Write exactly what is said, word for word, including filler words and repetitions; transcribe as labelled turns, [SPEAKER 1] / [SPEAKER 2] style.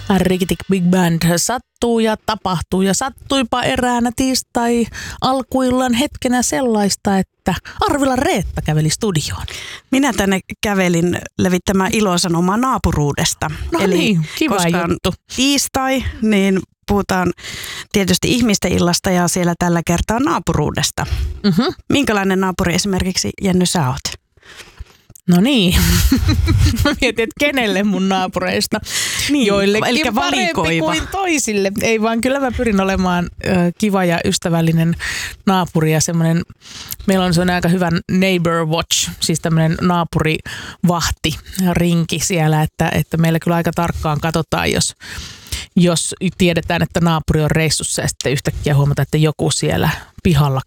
[SPEAKER 1] Rikitik Big Band sattuu ja tapahtuu ja sattuipa eräänä tiistai alkuillan hetkenä sellaista, että Arvilan Reetta käveli studioon.
[SPEAKER 2] Minä tänne kävelin levittämään ilosanomaa naapuruudesta.
[SPEAKER 1] No
[SPEAKER 2] Eli
[SPEAKER 1] niin, kiva
[SPEAKER 2] koska on
[SPEAKER 1] juttu.
[SPEAKER 2] tiistai, niin puhutaan tietysti ihmisten illasta ja siellä tällä kertaa naapuruudesta.
[SPEAKER 1] Mm-hmm.
[SPEAKER 2] Minkälainen naapuri esimerkiksi, Jenny, sä oot?
[SPEAKER 1] No niin, mä mietin, että kenelle mun naapureista.
[SPEAKER 2] Niin,
[SPEAKER 1] joillekin
[SPEAKER 2] elikkä
[SPEAKER 1] parempi
[SPEAKER 2] valikoiva.
[SPEAKER 1] kuin toisille. Ei vaan, kyllä mä pyrin olemaan ö, kiva ja ystävällinen naapuri ja semmoinen, meillä on semmoinen aika hyvä neighbor watch, siis tämmöinen naapurivahti rinki siellä, että, että meillä kyllä aika tarkkaan katsotaan, jos jos tiedetään, että naapuri on reissussa ja sitten yhtäkkiä huomata, että joku siellä pihalla